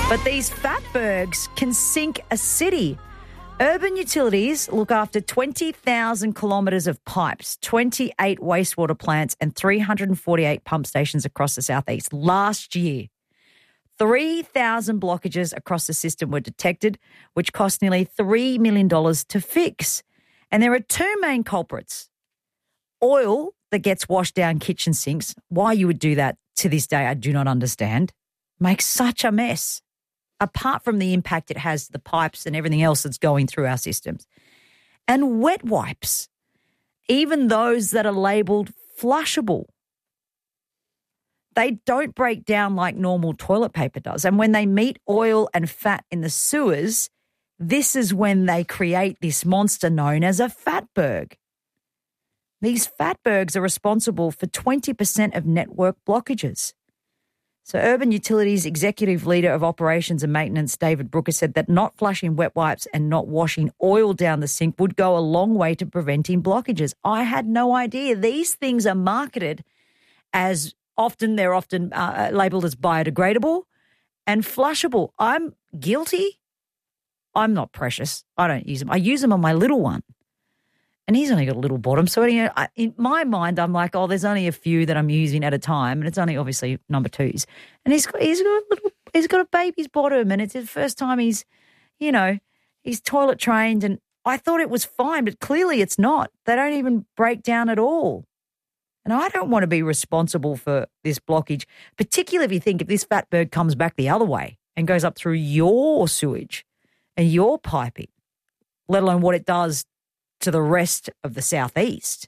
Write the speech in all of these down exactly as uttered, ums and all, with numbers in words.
But these fatbergs can sink a city. Urban Utilities look after twenty thousand kilometres of pipes, twenty-eight wastewater plants and three hundred forty-eight pump stations across the southeast. Last year, three thousand blockages across the system were detected, which cost nearly three million dollars to fix. And there are two main culprits. Oil that gets washed down kitchen sinks. Why you would do that to this day, I do not understand. Makes such a mess, apart from the impact it has to the pipes and everything else that's going through our systems. And wet wipes, even those that are labelled flushable, they don't break down like normal toilet paper does. And when they meet oil and fat in the sewers, this is when they create this monster known as a fatberg. These fatbergs are responsible for twenty percent of network blockages. So Urban Utilities Executive Leader of Operations and Maintenance, David Brooker, said that not flushing wet wipes and not washing oil down the sink would go a long way to preventing blockages. I had no idea. These things are marketed as often, they're often uh, labelled as biodegradable and flushable. I'm guilty. I'm not precious. I don't use them. I use them on my little one. And he's only got a little bottom. So you know, I, in my mind, I'm like, oh, there's only a few that I'm using at a time, and it's only obviously number twos. And he's got he's got a little, he's got a baby's bottom, and it's his first time he's, you know, he's toilet trained. And I thought it was fine, but clearly it's not. They don't even break down at all. And I don't want to be responsible for this blockage, particularly if you think if this fatberg comes back the other way and goes up through your sewage and your piping, let alone what it does to the rest of the southeast.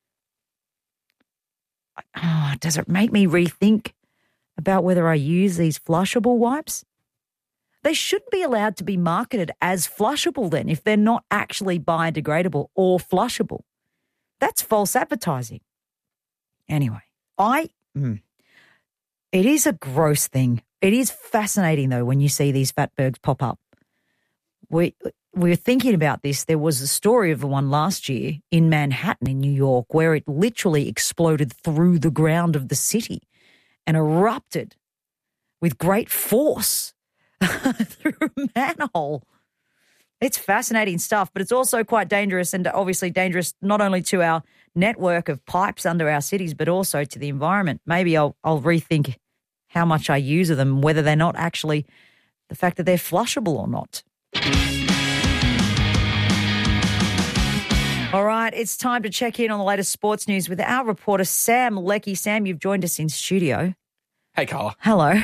Oh, does it make me rethink about whether I use these flushable wipes? They shouldn't be allowed to be marketed as flushable then if they're not actually biodegradable or flushable. That's false advertising. Anyway, I mm, it is a gross thing. It is fascinating, though, when you see these fatbergs pop up. We we were thinking about this. There was a story of the one last year in Manhattan in New York where it literally exploded through the ground of the city and erupted with great force through a manhole. It's fascinating stuff, but it's also quite dangerous, and obviously dangerous not only to our network of pipes under our cities but also to the environment. Maybe I'll, I'll rethink how much I use of them, whether they're not actually the fact that they're flushable or not. All right, it's time to check in on the latest sports news with our reporter, Sam Leckie. Sam, you've joined us in studio. Hey, Carla. Hello.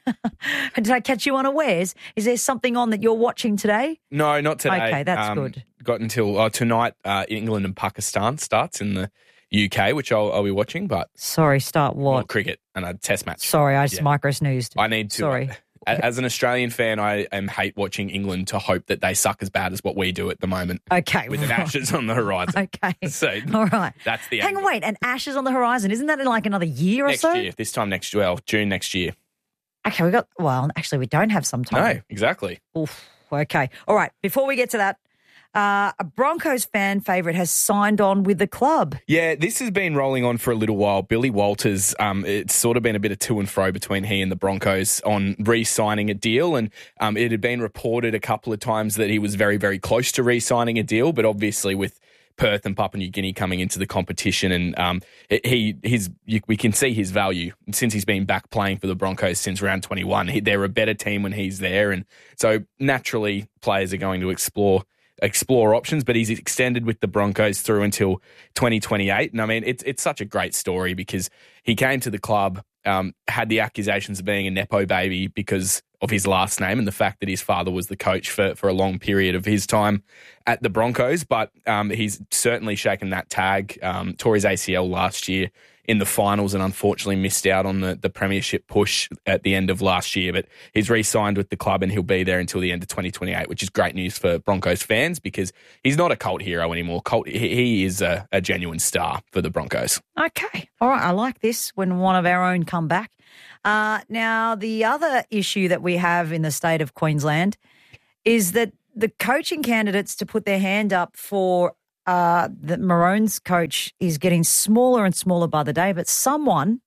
Did I catch you unawares? Is there something on that you're watching today? No, not today. Okay, that's um, good. Got until uh, tonight, uh, England and Pakistan starts in the U K, which I'll, I'll be watching. But Sorry, start what? Well, cricket and a test match. Sorry, I just yeah. micro-snoozed. I need to. Sorry. Uh, As an Australian fan, I am hate watching England to hope that they suck as bad as what we do at the moment. Okay. With an Ashes on the horizon. Okay. So all right. That's the Hang angle. on, wait, an Ashes on the horizon. Isn't that in like another year or next so? year, this time next year, well, June next year. Okay, we got, well, actually we don't have some time. No, exactly. Oof, okay. All right, before we get to that, uh, a Broncos fan favourite has signed on with the club. Yeah, this has been rolling on for a little while. Billy Walters, um, it's sort of been a bit of to and fro between he and the Broncos on re-signing a deal, and um, it had been reported a couple of times that he was very, very close to re-signing a deal, but obviously with Perth and Papua New Guinea coming into the competition, and um, he his you, we can see his value since he's been back playing for the Broncos since round twenty-one. He, they're a better team when he's there, and so naturally players are going to explore explore options, but he's extended with the Broncos through until twenty twenty-eight. And I mean, it's it's such a great story because he came to the club, um, had the accusations of being a Nepo baby because of his last name and the fact that his father was the coach for, for a long period of his time at the Broncos. But um, he's certainly shaken that tag. Um, tore his A C L last year in the finals and unfortunately missed out on the, the premiership push at the end of last year. But he's re-signed with the club and he'll be there until the end of twenty twenty-eight, which is great news for Broncos fans because he's not a cult hero anymore. Cult, he, he is a, a genuine star for the Broncos. Okay. All right. I like this when one of our own come back. Uh, now, the other issue that we have in the state of Queensland is that the coaching candidates to put their hand up for uh, the Maroons coach is getting smaller and smaller by the day, but someone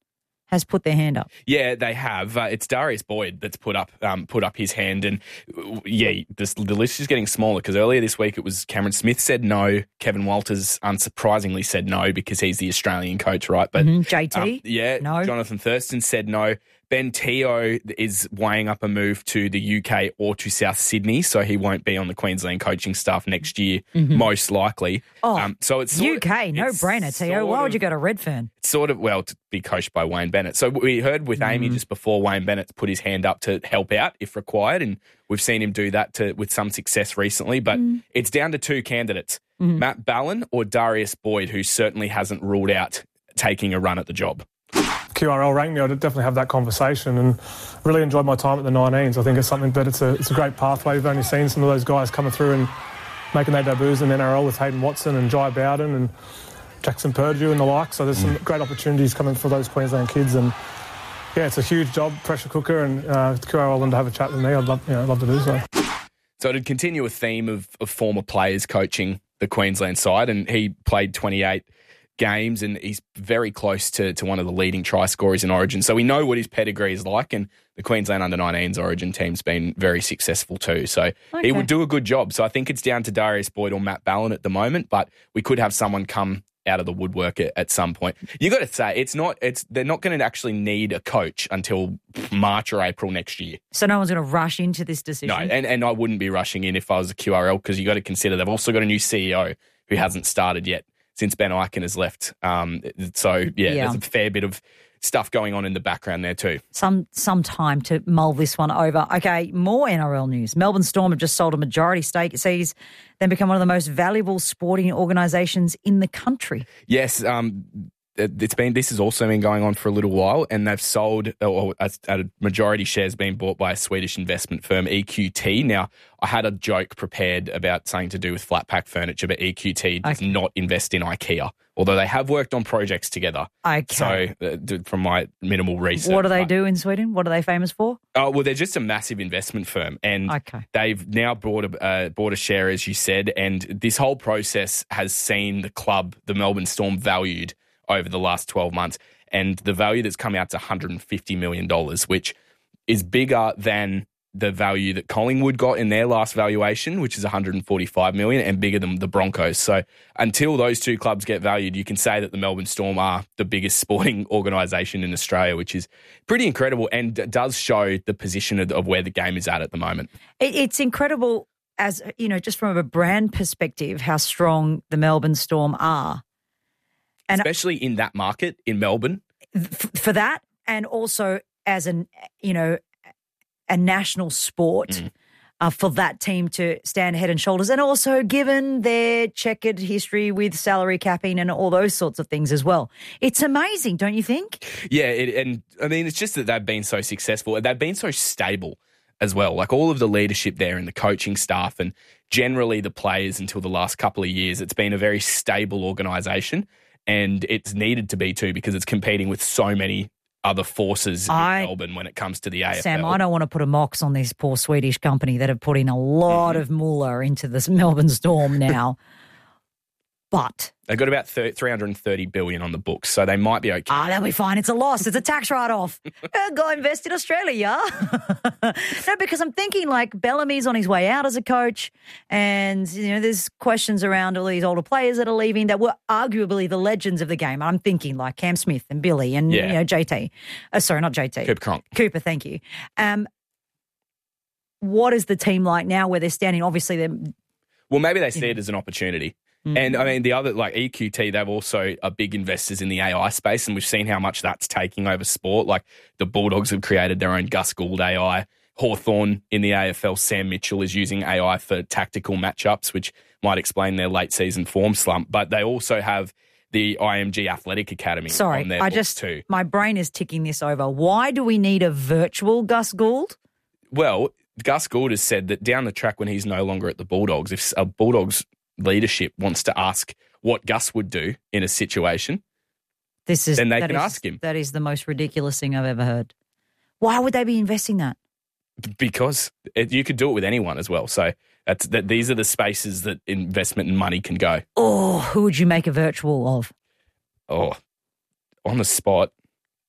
has put their hand up. Yeah, they have. Uh, it's Darius Boyd that's put up um, put up his hand, and uh, yeah, this, the list is getting smaller because earlier this week it was Cameron Smith said no, Kevin Walters unsurprisingly said no because he's the Australian coach, right? But mm-hmm. J T, um, yeah, no. Jonathan Thurston said no. Ben Teo is weighing up a move to the U K or to South Sydney, so he won't be on the Queensland coaching staff next year, mm-hmm. most likely. Oh, um, so it's U K, of, no brainer, Teo. Why would you go to Redfern? Sort of, well, to be coached by Wayne Bennett. So we heard with Amy mm. just before Wayne Bennett put his hand up to help out if required, and we've seen him do that to, with some success recently. But mm. it's down to two candidates, mm. Matt Ballin or Darius Boyd, who certainly hasn't ruled out taking a run at the job. Q R L ranked me, I'd definitely have that conversation, and really enjoyed my time at the nineteens. I think it's something that it's a, it's a great pathway. We've only seen some of those guys coming through and making their debuts in the N R L with Hayden Watson and Jai Bowden and Jackson Purdue and the like. So there's some great opportunities coming for those Queensland kids, and yeah, it's a huge job, pressure cooker, and uh, Q R L wanted to have a chat with me. I'd love, you know, I'd love to do so. So to continue a theme of, of former players coaching the Queensland side, and he played twenty-eight games, and he's very close to, to one of the leading try scorers in Origin. So we know what his pedigree is like, and the Queensland under nineteens Origin team's been very successful too. So okay. he would do a good job. So I think it's down to Darius Boyd or Matt Ballin at the moment, but we could have someone come out of the woodwork at, at some point. You got to say, it's not. It's they're not going to actually need a coach until March or April next year. So no one's going to rush into this decision? No, and, and I wouldn't be rushing in if I was a Q R L, because you got to consider they've also got a new C E O who hasn't started yet since Ben Eichen has left. Um, so, yeah, yeah, there's a fair bit of stuff going on in the background there too. Some some time to mull this one over. Okay, more N R L news. Melbourne Storm have just sold a majority stake. It sees them become one of the most valuable sporting organisations in the country. Yes, um, it's been. This has also been going on for a little while, and they've sold, or a, a majority shares being bought by a Swedish investment firm, E Q T. Now, I had a joke prepared about something to do with flat pack furniture, but E Q T does okay. not invest in IKEA, although they have worked on projects together. Okay. So, uh, from my minimal research. What do they do in Sweden? What are they famous for? Oh, well, they're just a massive investment firm, and okay. they've now bought a, uh, bought a share, as you said, and this whole process has seen the club, the Melbourne Storm, valued over the last twelve months. And the value that's come out is one hundred fifty million dollars, which is bigger than the value that Collingwood got in their last valuation, which is one hundred forty-five million dollars, and bigger than the Broncos. So until those two clubs get valued, you can say that the Melbourne Storm are the biggest sporting organisation in Australia, which is pretty incredible and does show the position of, of where the game is at at the moment. It, it's incredible, as you know, just from a brand perspective, how strong the Melbourne Storm are. And especially in that market in Melbourne. For that, and also as an, you know, a national sport, mm. uh, for that team to stand head and shoulders, and also given their checkered history with salary capping and all those sorts of things as well. It's amazing, don't you think? Yeah, it, and I mean, it's just that they've been so successful and they've been so stable as well. Like all of the leadership there and the coaching staff and generally the players until the last couple of years, it's been a very stable organisation. And it's needed to be too, because it's competing with so many other forces I, in Melbourne when it comes to the A F L. Sam, I don't want to put a mox on this poor Swedish company that have put in a lot mm-hmm. of moolah into this Melbourne Storm now. But they've got about three hundred thirty billion dollars on the books, so they might be okay. Ah, they'll be fine. It's a loss. It's a tax write-off. uh, go invest in Australia, yeah? No, because I'm thinking like Bellamy's on his way out as a coach, and you know there's questions around all these older players that are leaving that were arguably the legends of the game. I'm thinking like Cam Smith and Billy and yeah. you know J T. Uh, sorry, not J T. Cooper Cronk. Cooper, thank you. Um, what is the team like now where they're standing? Obviously, they're... Well, maybe they see it as an opportunity. Mm-hmm. And, I mean, the other, like E Q T, they've also are big investors in the A I space, and we've seen how much that's taking over sport. Like the Bulldogs have created their own Gus Gould A I. Hawthorn in the A F L, Sam Mitchell is using A I for tactical matchups, which might explain their late season form slump. But they also have the I M G Athletic Academy Sorry, on their I books just, too. My brain is ticking this over. Why do we need a virtual Gus Gould? Well, Gus Gould has said that down the track when he's no longer at the Bulldogs, if a Bulldogs leadership wants to ask what Gus would do in a situation, this is, then they can is, ask him. That is the most ridiculous thing I've ever heard. Why would they be investing that? Because it, you could do it with anyone as well. So that's that. These are the spaces that investment and money can go. Oh, who would you make a virtual of? Oh, on the spot.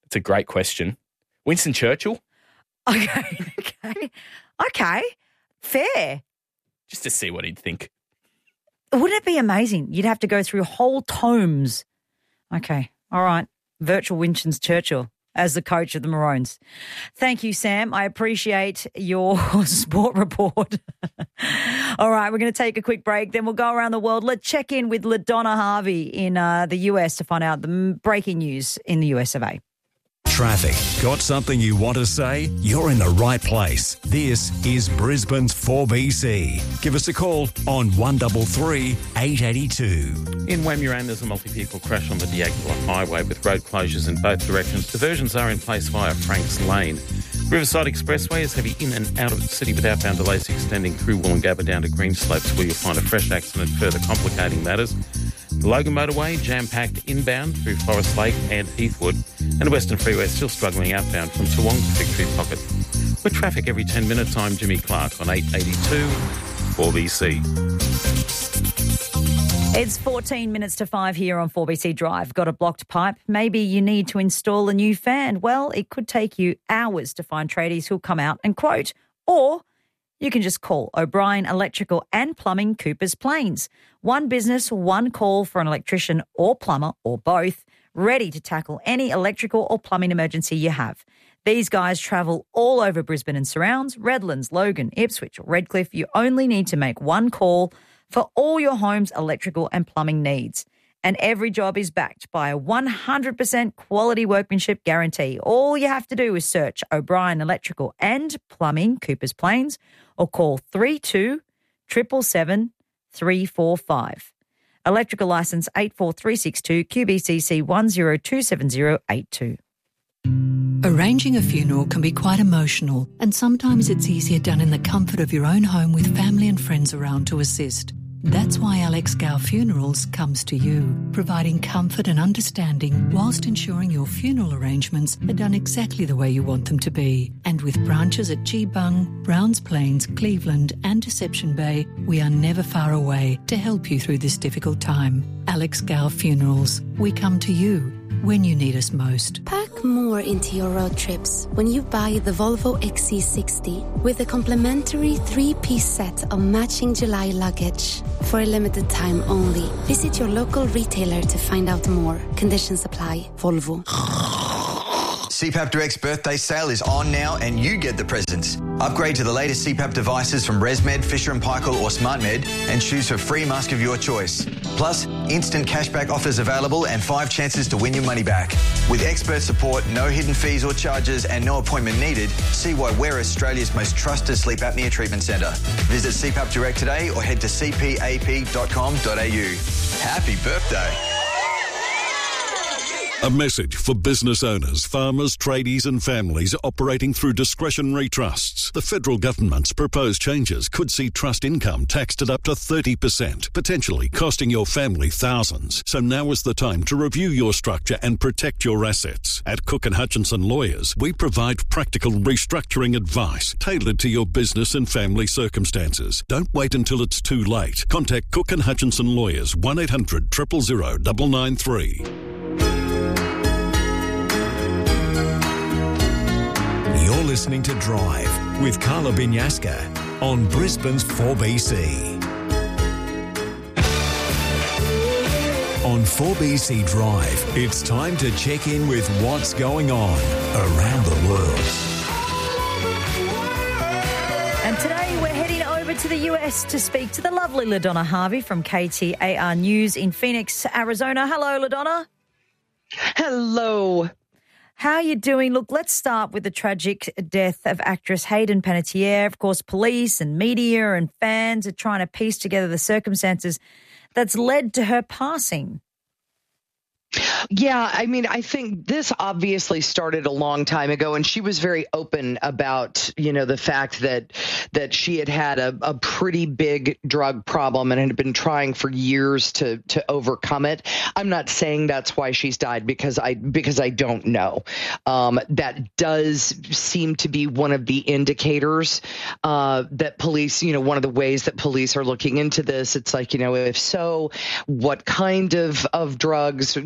It's a great question. Winston Churchill? Okay, okay, okay. Fair. Just to see what he'd think. Wouldn't it be amazing? You'd have to go through whole tomes. Okay, all right. Virtual Winston Churchill as the coach of the Maroons. Thank you, Sam. I appreciate your sport report. All right, we're going to take a quick break. Then we'll go around the world. Let's check in with LaDonna Harvey in uh, the U S to find out the breaking news in the U S of A. Traffic. Got something you want to say? You're in the right place. This is Brisbane's four B C. Give us a call on one three three, eight eight two. In Wamuran, there's a multi-vehicle crash on the Diagula Highway with road closures in both directions. Diversions are in place via Franks Lane. Riverside Expressway is heavy in and out of the city with outbound delays extending through Wollongabba down to Greenslopes, where you'll find a fresh accident further complicating matters. The Logan Motorway jam-packed inbound through Forest Lake and Heathwood, and the Western Freeway still struggling outbound from Toowong to Victory Pocket. With traffic every ten minutes, I'm Jimmy Clark on eight eighty-two four B C. It's fourteen minutes to five here on four B C Drive. Got a blocked pipe? Maybe you need to install a new fan. Well, it could take you hours to find tradies who'll come out and quote. Or you can just call O'Brien Electrical and Plumbing, Coopers Plains. One business, one call for an electrician or plumber or both, ready to tackle any electrical or plumbing emergency you have. These guys travel all over Brisbane and surrounds, Redlands, Logan, Ipswich or Redcliffe. You only need to make one call for all your home's electrical and plumbing needs. And every job is backed by a one hundred percent quality workmanship guarantee. All you have to do is search O'Brien Electrical and Plumbing, Coopers Plains, or call three two seven seven seven, three four five. Electrical licence eight four three six two, Q B C C one zero two seven zero eight two. Arranging a funeral can be quite emotional, and sometimes it's easier done in the comfort of your own home with family and friends around to assist. That's why Alex Gow Funerals comes to you, providing comfort and understanding whilst ensuring your funeral arrangements are done exactly the way you want them to be. And with branches at Geebung, Browns Plains, Cleveland and Deception Bay, we are never far away to help you through this difficult time. Alex Gow Funerals, we come to you when you need us most. Pack more into your road trips when you buy the Volvo X C sixty with a complimentary three-piece set of matching July luggage. For a limited time only. Visit your local retailer to find out more. Conditions apply. Volvo. C PAP Direct's birthday sale is on now and you get the presents. Upgrade to the latest C PAP devices from ResMed, Fisher and Paykel or SmartMed and choose a free mask of your choice. Plus, instant cashback offers available and five chances to win your money back. With expert support, no hidden fees or charges and no appointment needed, see why we're Australia's most trusted sleep apnea treatment centre. Visit C PAP Direct today or head to c p a p dot com dot a u. Happy birthday. A message for business owners, farmers, tradies and families operating through discretionary trusts. The federal government's proposed changes could see trust income taxed at up to thirty percent, potentially costing your family thousands. So now is the time to review your structure and protect your assets. At Cook and Hutchinson Lawyers, we provide practical restructuring advice tailored to your business and family circumstances. Don't wait until it's too late. Contact Cook and Hutchinson Lawyers, one eight hundred, zero zero zero, nine nine three. You're listening to Drive with Carla Binyaska on Brisbane's four B C. On four B C Drive, it's time to check in with what's going on around the world. And today we're heading over to the U S to speak to the lovely LaDonna Harvey from K T A R News in Phoenix, Arizona. Hello, LaDonna. Hello. How are you doing? Look, let's start with the tragic death of actress Hayden Panettiere. Of course, police and media and fans are trying to piece together the circumstances that's led to her passing. Yeah, I mean, I think this obviously started a long time ago, and she was very open about, you know, the fact that that she had had a, a pretty big drug problem and had been trying for years to to overcome it. I'm not saying that's why she's died because I because I don't know. Um, that does seem to be one of the indicators uh, that police, you know, one of the ways that police are looking into this. It's like, you know, if so, what kind of of drugs?